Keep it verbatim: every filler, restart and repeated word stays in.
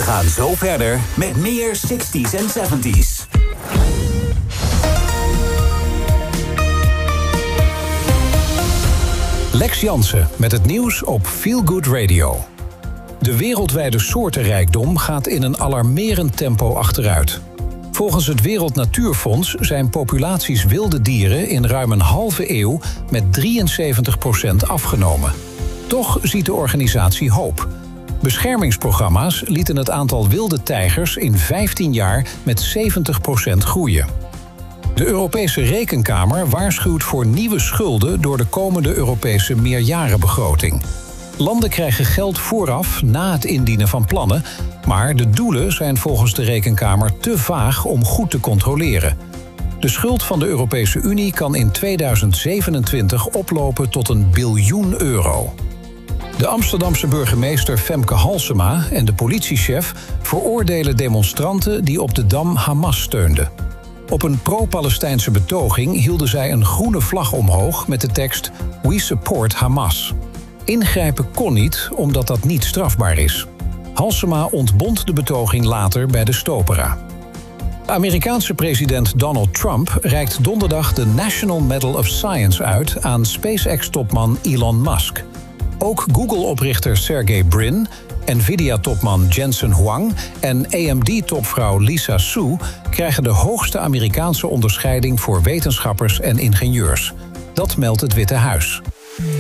gaan zo verder met meer zestig's en zeventig's. Lex Jansen met het nieuws op Feel Good Radio. De wereldwijde soortenrijkdom gaat in een alarmerend tempo achteruit. Volgens het Wereld Natuurfonds zijn populaties wilde dieren in ruim een halve eeuw met drieënzeventig procent afgenomen. Toch ziet de organisatie hoop. Beschermingsprogramma's lieten het aantal wilde tijgers in vijftien jaar met zeventig procent groeien. De Europese Rekenkamer waarschuwt voor nieuwe schulden door de komende Europese meerjarenbegroting. Landen krijgen geld vooraf na het indienen van plannen, maar de doelen zijn volgens de Rekenkamer te vaag om goed te controleren. De schuld van de Europese Unie kan in tweeduizend zevenentwintig oplopen tot een biljoen euro. De Amsterdamse burgemeester Femke Halsema en de politiechef veroordelen demonstranten die op de Dam Hamas steunden. Op een pro-Palestijnse betoging hielden zij een groene vlag omhoog met de tekst We support Hamas. Ingrijpen kon niet, omdat dat niet strafbaar is. Halsema ontbond de betoging later bij de Stopera. De Amerikaanse president Donald Trump reikt donderdag de National Medal of Science uit aan SpaceX-topman Elon Musk. Ook Google-oprichter Sergey Brin, Nvidia-topman Jensen Huang en A M D-topvrouw Lisa Su krijgen de hoogste Amerikaanse onderscheiding voor wetenschappers en ingenieurs. Dat meldt het Witte Huis.